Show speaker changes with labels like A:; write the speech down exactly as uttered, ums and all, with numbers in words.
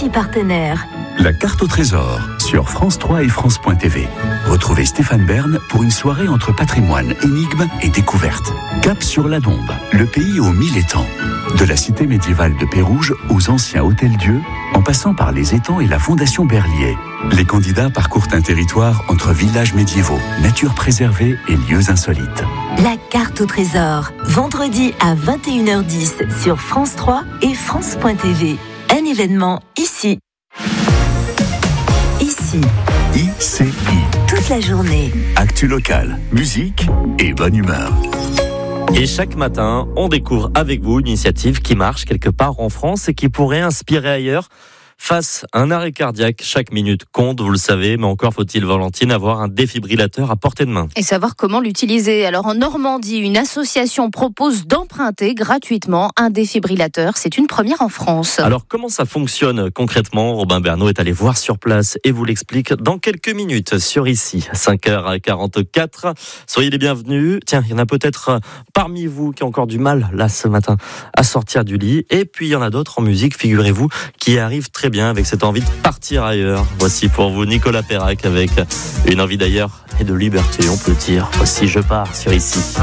A: Ici partenaire.
B: La carte au trésor sur France trois et France point T V. Retrouvez Stéphane Bern pour une soirée entre patrimoine, énigmes et découvertes. Cap sur la Dombe, le pays aux mille étangs. De la cité médiévale de Pérouge aux anciens hôtels-dieux, en passant par les étangs et la fondation Berlier. Les candidats parcourent un territoire entre villages médiévaux, nature préservée et lieux insolites.
A: La carte au trésor, vendredi à vingt et une heures dix sur France trois et France point T V. Un événement ici. Ici.
B: I C I.
A: Toute la journée.
B: Actu locale, musique et bonne humeur.
C: Et chaque matin, on découvre avec vous une initiative qui marche quelque part en France et qui pourrait inspirer ailleurs. Face à un arrêt cardiaque, chaque minute compte, vous le savez, mais encore faut-il, Valentine, avoir un défibrillateur à portée de main.
D: Et savoir comment l'utiliser. Alors en Normandie, une association propose d'emprunter gratuitement un défibrillateur. C'est une première en France.
C: Alors comment ça fonctionne concrètement ? Robin Bernot est allé voir sur place et vous l'explique dans quelques minutes sur Ici, à cinq heures quarante-quatre. Soyez les bienvenus. Tiens, il y en a peut-être parmi vous qui ont encore du mal, là, ce matin, à sortir du lit. Et puis il y en a d'autres en musique, figurez-vous, qui arrivent très bien avec cette envie de partir ailleurs. Voici pour vous Nicolas Perrac avec une envie d'ailleurs et de liberté, on peut dire. Voici Je pars sur Ici.